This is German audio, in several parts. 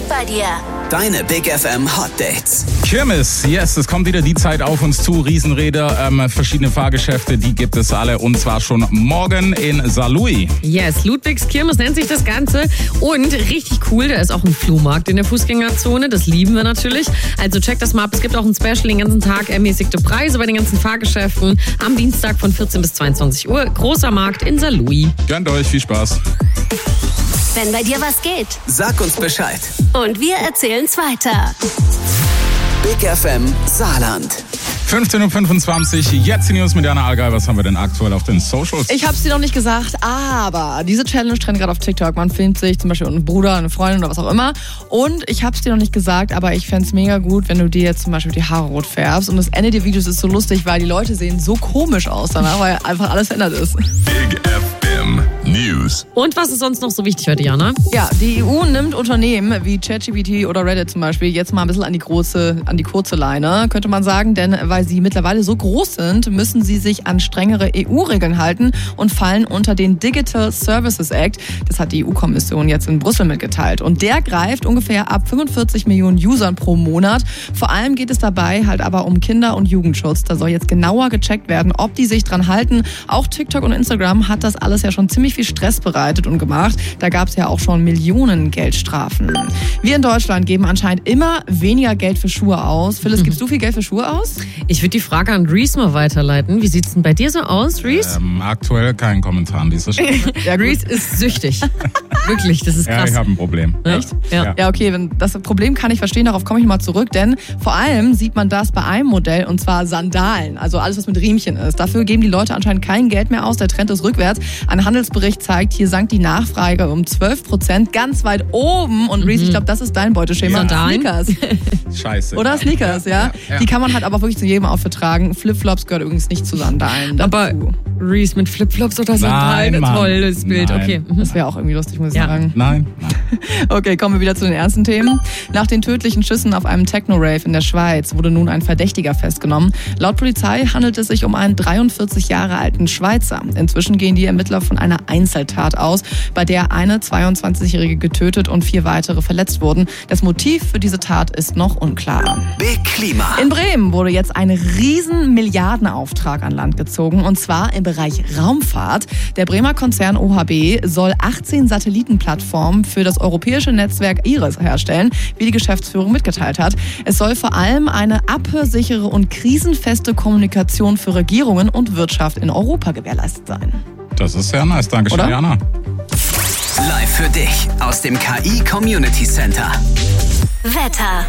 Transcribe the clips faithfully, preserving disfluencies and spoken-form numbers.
bei dir. Deine Big F M Hot Dates. Kirmes, yes, es kommt wieder die Zeit auf uns zu. Riesenräder, ähm, verschiedene Fahrgeschäfte, die gibt es alle und zwar schon morgen in Saarlouis. Yes, Ludwigs Kirmes nennt sich das Ganze und richtig cool, da ist auch ein Flohmarkt in der Fußgängerzone, das lieben wir natürlich. Also check das mal ab, es gibt auch ein Special den ganzen Tag, ermäßigte Preise bei den ganzen Fahrgeschäften am Dienstag von vierzehn bis zweiundzwanzig Uhr. Großer Markt in Saarlouis. Gönnt euch, viel Spaß. Wenn bei dir was geht. Sag uns Bescheid. Und wir erzählen's weiter. Big F M Saarland. fünfzehn Uhr fünfundzwanzig, jetzt die News mit Jana Allgäu. Was haben wir denn aktuell auf den Socials? Ich hab's dir noch nicht gesagt, aber diese Challenge trennt gerade auf TikTok. Man filmt sich zum Beispiel einen Bruder, eine Freundin oder was auch immer. Und ich hab's dir noch nicht gesagt, aber ich fänd's mega gut, wenn du dir jetzt zum Beispiel die Haare rot färbst. Und das Ende des Videos ist so lustig, weil die Leute sehen so komisch aus danach, weil einfach alles verändert ist. Big F M News. Und was ist sonst noch so wichtig heute, Jana? Ja, die E U nimmt Unternehmen wie ChatGPT oder Reddit zum Beispiel jetzt mal ein bisschen an die große, an die kurze Leine, könnte man sagen, denn weil sie mittlerweile so groß sind, müssen sie sich an strengere E U-Regeln halten und fallen unter den Digital Services Act. Das hat die E U-Kommission jetzt in Brüssel mitgeteilt. Und der greift ungefähr ab fünfundvierzig Millionen Usern pro Monat. Vor allem geht es dabei halt aber um Kinder- und Jugendschutz. Da soll jetzt genauer gecheckt werden, ob die sich dran halten. Auch TikTok und Instagram hat das alles ja schon ziemlich viel Stress bereitet und gemacht. Da gab es ja auch schon Millionen Geldstrafen. Wir in Deutschland geben anscheinend immer weniger Geld für Schuhe aus. Phyllis, gibst du viel Geld für Schuhe aus? Ich würde die Frage an Reese mal weiterleiten. Wie sieht's denn bei dir so aus, Reese? Ähm, aktuell kein Kommentar an dieser Stelle. Ja, Reese ist süchtig. Wirklich, das ist krass. Ja, ich habe ein Problem. Echt? Ja. Ja, okay, wenn das Problem kann ich verstehen, darauf komme ich nochmal zurück, denn vor allem sieht man das bei einem Modell und zwar Sandalen, also alles, was mit Riemchen ist. Dafür geben die Leute anscheinend kein Geld mehr aus, der Trend ist rückwärts. Ein Handelsbericht zeigt, hier sank die Nachfrage um zwölf Prozent, ganz weit oben und Reese, ich glaube, das ist dein Beuteschema. Ja. Sandalen? Sneakers. Scheiße. Oder Sneakers, ja? Ja, ja. Die kann man halt aber wirklich zu jedem Outfit tragen. Flipflops gehört übrigens nicht zu Sandalen. Dazu. Aber Reese mit Flipflops oder Sandalen, Nein, Mann. tolles Bild. Nein. Okay. Das wäre auch irgendwie lustig, muss ich Ja. sagen. Nein, nein. Okay, kommen wir wieder zu den ernsten Themen. Nach den tödlichen Schüssen auf einem Techno-Rave in der Schweiz wurde nun ein Verdächtiger festgenommen. Laut Polizei handelt es sich um einen dreiundvierzig Jahre alten Schweizer. Inzwischen gehen die Ermittler von einer Einzeltat aus, bei der eine zweiundzwanzigjährige getötet und vier weitere verletzt wurden. Das Motiv für diese Tat ist noch unklar. Big Klima. In Bremen wurde jetzt ein riesen Milliardenauftrag an Land gezogen, und zwar im Bereich Raumfahrt. Der Bremer Konzern O H B soll achtzehn Satellitenplattformen für das europäische Netzwerk IRIS herstellen, wie die Geschäftsführung mitgeteilt hat. Es soll vor allem eine abhörsichere und krisenfeste Kommunikation für Regierungen und Wirtschaft in Europa gewährleistet sein. Das ist sehr nice. Dankeschön, Oder? Jana. Live für dich aus dem K I Community Center. Wetter.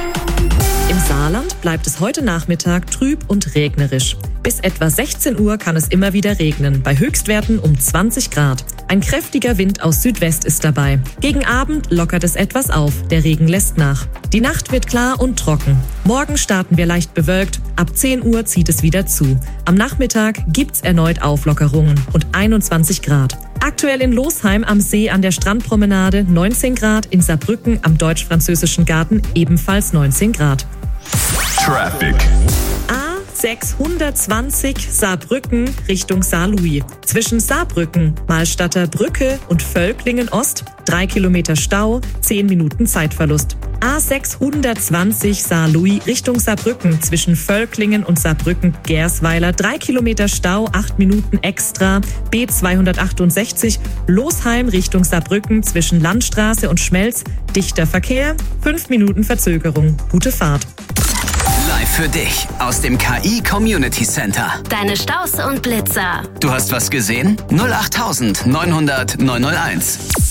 Im Saarland bleibt es heute Nachmittag trüb und regnerisch. Bis etwa sechzehn Uhr kann es immer wieder regnen, bei Höchstwerten um zwanzig Grad. Ein kräftiger Wind aus Südwest ist dabei. Gegen Abend lockert es etwas auf, der Regen lässt nach. Die Nacht wird klar und trocken. Morgen starten wir leicht bewölkt, ab zehn Uhr zieht es wieder zu. Am Nachmittag gibt's erneut Auflockerungen und einundzwanzig Grad. Aktuell in Losheim am See an der Strandpromenade neunzehn Grad, in Saarbrücken am Deutsch-Französischen Garten ebenfalls neunzehn Grad. Traffic. A sechshundertzwanzig Saarbrücken Richtung Saarlouis. Zwischen Saarbrücken, Malstatter Brücke und Völklingen Ost drei Kilometer Stau, zehn Minuten Zeitverlust. A sechshundertzwanzig Saarlouis Richtung Saarbrücken zwischen Völklingen und Saarbrücken-Gersweiler drei Kilometer Stau, acht Minuten extra. B zweihundertachtundsechzig Losheim Richtung Saarbrücken zwischen Landstraße und Schmelz dichter Verkehr, fünf Minuten Verzögerung. Gute Fahrt. Live für dich aus dem K I Community Center. Deine Staus und Blitzer. Du hast was gesehen? null acht neunhundert neunhunderт neunhunderteins.